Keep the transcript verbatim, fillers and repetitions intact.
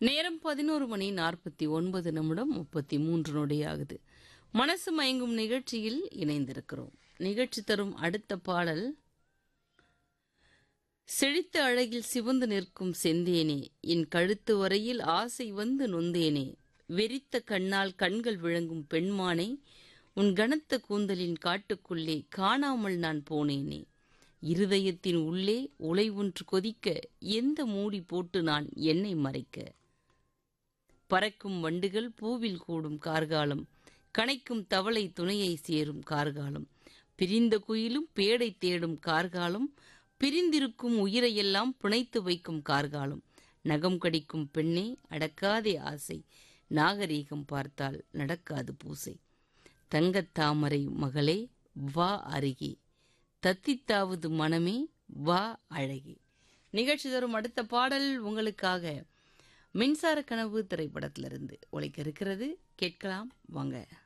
நேரம் பதினோரு மணி நாற்பத்தி ஒன்பது நிமிடம் முப்பத்தி மூன்று நொடியாகுது. மனசு மயங்கும் நிகழ்ச்சியில் இணைந்திருக்கிறோம். நிகழ்ச்சி தரும் அடுத்த பாடல், செழித்த அழகில் சிவந்து நிற்கும் செந்தேனே, என் கழுத்து வரையில் ஆசை வந்து நொந்தேனே, வெறித்த கண்ணால் கண்கள் விளங்கும் பெண்மானே, உன் கனத்த கூந்தலின் காட்டுக்குள்ளே காணாமல் நான் போனேனே, இருதயத்தின் உள்ளே உலை ஒன்று கொதிக்க எந்த மூடி போட்டு நான் என்னை மறைக்க, பறக்கும் வண்டுகள் பூவில் கூடும் கார்காலம், கனைக்கும் தவளை துணையை சேரும் கார்காலம், பிரிந்த குயிலும் பேடை தேடும் கார்காலம், பிரிந்திருக்கும் உயிரையெல்லாம் பிணைத்து வைக்கும் கார்காலம், நகம் கடிக்கும் பெண்ணே அடக்காதே ஆசை, நாகரீகம் பார்த்தால் நடக்காது பூசை, தங்கத் தாமரை மகளே வா அருகே, தத்தித்தாவது மனமே வா அழகே. நிகழ்ச்சி தரும் அடுத்த பாடல் உங்களுக்காக மின்சார கனவு திரைப்படத்திலிருந்து ஒலிக்க இருக்கிறது. கேட்கலாம் வாங்க.